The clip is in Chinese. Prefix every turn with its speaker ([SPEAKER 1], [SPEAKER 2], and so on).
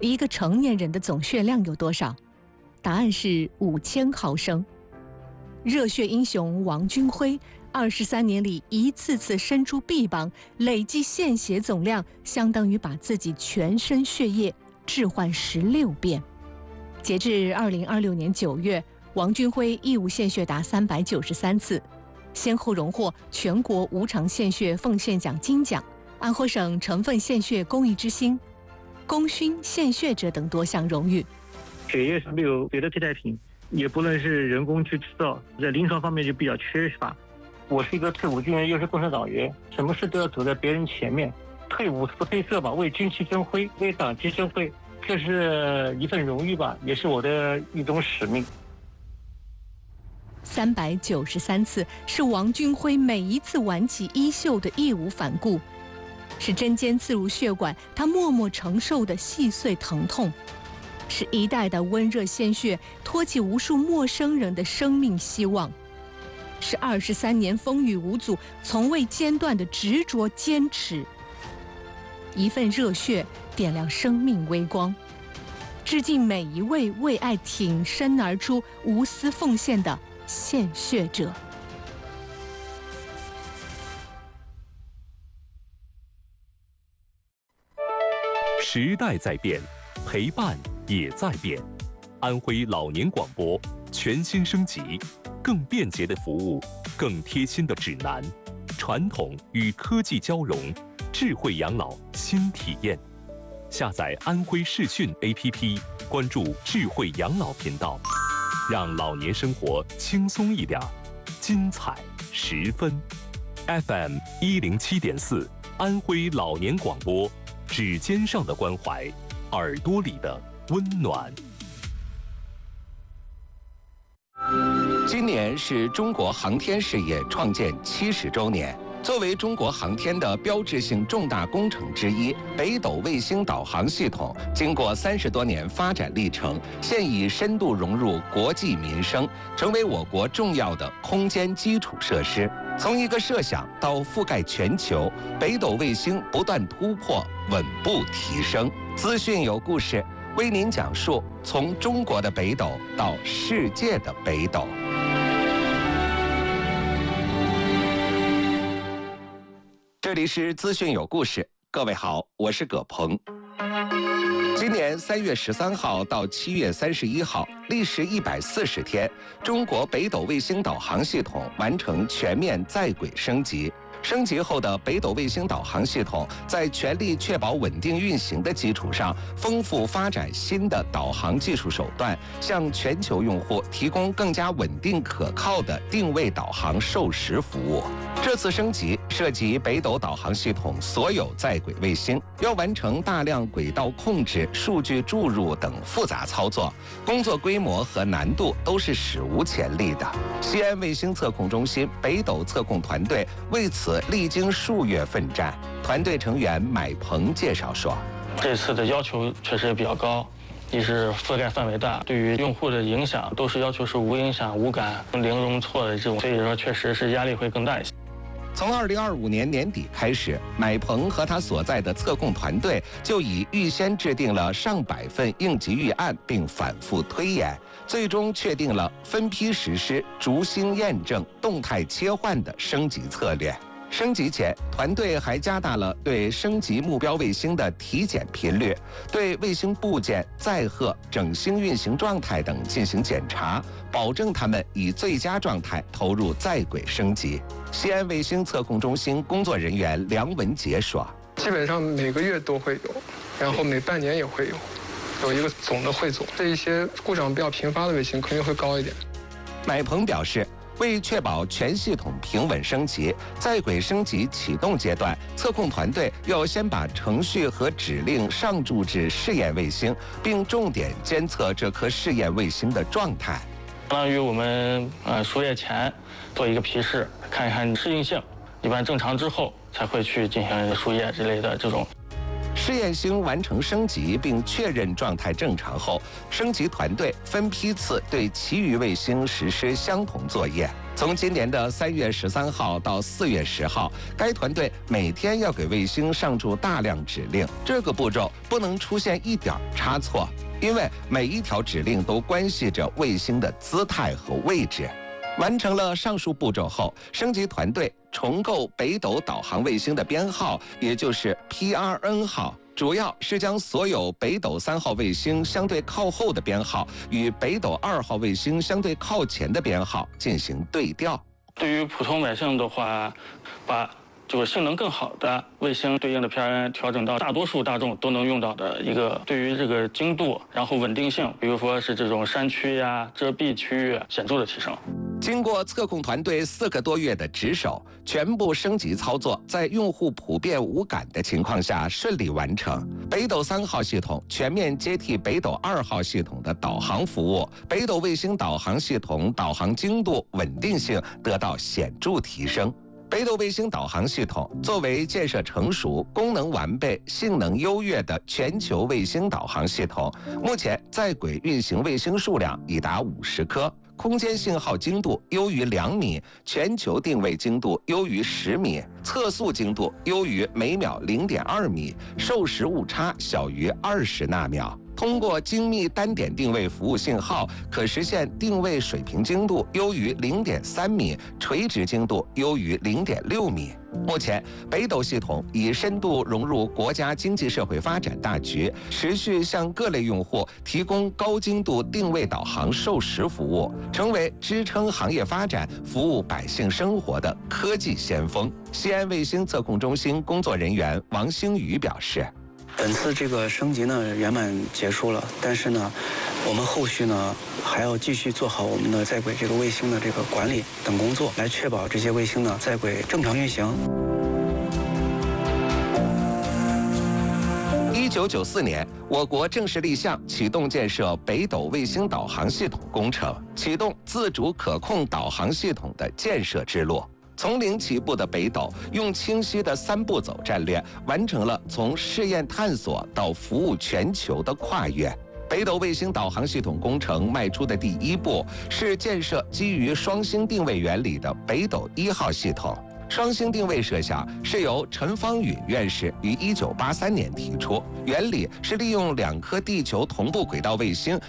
[SPEAKER 1] 一个成年人的总血量有多少？答案是5000毫升。热血英雄王军辉23年里一次次伸出臂膀，累计献血总量相当于把自己全身血液置换16遍。截至2026年9月，王军辉义务献血达393次，先后荣获全国无偿献血奉献奖金奖、安徽省成分献血公益之星、功勋献血者等多项荣誉。
[SPEAKER 2] 血液是没有别的替代品，也不能是人工去制造，在临床方面就比较缺乏。我是一个退伍军人，又是共产党员，什么事都要走在别人前面，退伍不褪色吧，为军旗争辉，为党旗争辉，这是一份荣誉吧，也是我的一种使命。
[SPEAKER 1] 393次是王军辉每一次挽起衣袖的义无反顾，是针尖刺入血管他默默承受的细碎疼痛，是一代的温热鲜血托起无数陌生人的生命希望，是23年风雨无阻从未间断的执着坚持。一份热血点亮生命微光，致敬每一位为爱挺身而出无私奉献的献血者。
[SPEAKER 3] 时代在变，陪伴也在变。安徽老年广播全新升级，更便捷的服务，更贴心的指南，传统与科技交融，智慧养老新体验。下载安徽视讯 APP， 关注智慧养老频道，让老年生活轻松一点，精彩10分。FM 107.4，安徽老年广播，指尖上的关怀，耳朵里的温暖。
[SPEAKER 4] 今年是中国航天事业创建70周年。作为中国航天的标志性重大工程之一，北斗卫星导航系统经过30多年发展历程，现已深度融入国计民生，成为我国重要的空间基础设施。从一个设想到覆盖全球，北斗卫星不断突破，稳步提升。资讯有故事，为您讲述从中国的北斗到世界的北斗。这里是资讯有故事，各位好，我是葛鹏。今年3月13号到7月31号，历时140天，中国北斗卫星导航系统完成全面在轨升级。升级后的北斗卫星导航系统，在全力确保稳定运行的基础上，丰富发展新的导航技术手段，向全球用户提供更加稳定可靠的定位导航授时服务。这次升级涉及北斗导航系统所有在轨卫星，要完成大量轨道控制、数据注入等复杂操作，工作规模和难度都是史无前例的。西安卫星测控中心北斗测控团队为此历经数月奋战。团队成员买鹏介绍说：“
[SPEAKER 5] 这次的要求确实也比较高，一是覆盖范围大，对于用户的影响都是要求是无影响、无感、零容错的这种，所以说确实是压力会更大一些。”
[SPEAKER 4] 从2025年年底开始，买鹏和他所在的测控团队就已预先制定了上百份应急预案，并反复推演，最终确定了分批实施、逐星验证、动态切换的升级策略。升级前，团队还加大了对升级目标卫星的体检频率，对卫星部件、载荷、整星运行状态等进行检查，保证它们以最佳状态投入在轨升级。西安卫星测控中心工作人员梁文杰说：“
[SPEAKER 6] 基本上每个月都会有，然后每半年也会有一个总的汇总。这一些故障比较频发的卫星肯定会高一点。”
[SPEAKER 4] 买鹏表示，为确保全系统平稳升级，在轨升级启动阶段，测控团队要先把程序和指令上注至试验卫星，并重点监测这颗试验卫星的状态。
[SPEAKER 5] 相当于我们输液前做一个皮试，看一看适应性，一般正常之后才会去进行输液之类的这种。
[SPEAKER 4] 试验星完成升级并确认状态正常后，升级团队分批次对其余卫星实施相同作业。 从今年的3月13号到4月10号，该团队每天要给卫星上注大量指令，这个步骤不能出现一点差错，因为每一条指令都关系着卫星的姿态和位置。完成了上述步骤后，升级团队重构北斗导航卫星的编号，也就是 PRN 号。主要是将所有北斗3号卫星相对靠后的编号与北斗2号卫星相对靠前的编号进行对调。
[SPEAKER 5] 对于普通百姓的话，把就是性能更好的卫星对应的 PRN 调整到大多数大众都能用到的一个，对于这个精度，然后稳定性，比如说是这种山区呀、遮蔽区域显著的提升。
[SPEAKER 4] 经过测控团队4个多月的值守，全部升级操作在用户普遍无感的情况下顺利完成。北斗3号系统全面接替北斗2号系统的导航服务，北斗卫星导航系统导航精度、稳定性得到显著提升。北斗卫星导航系统作为建设成熟、功能完备、性能优越的全球卫星导航系统，目前在轨运行卫星数量已达50颗。空间信号精度优于2米，全球定位精度优于10米，测速精度优于每秒0.2米，授时误差小于20纳秒。通过精密单点定位服务信号，可实现定位水平精度优于0.3米，垂直精度优于0.6米。目前，北斗系统已深度融入国家经济社会发展大局，持续向各类用户提供高精度定位导航授时服务，成为支撑行业发展、服务百姓生活的科技先锋。西安卫星测控中心工作人员王星宇表示。
[SPEAKER 7] 本次这个升级呢圆满结束了，但是呢，我们后续呢还要继续做好我们的在轨这个卫星的这个管理等工作，来确保这些卫星呢在轨正常运行。
[SPEAKER 4] 1994年，我国正式立项启动建设北斗卫星导航系统工程，启动自主可控导航系统的建设之路。从零起步的北斗，用清晰的3步走战略，完成了从试验探索到服务全球的跨越。北斗卫星导航系统工程迈出的第一步，是建设基于双星定位原理的北斗1号系统。双星定位设想是由陈方允院士于1983年提出，原理是利用2颗地球同步轨道卫星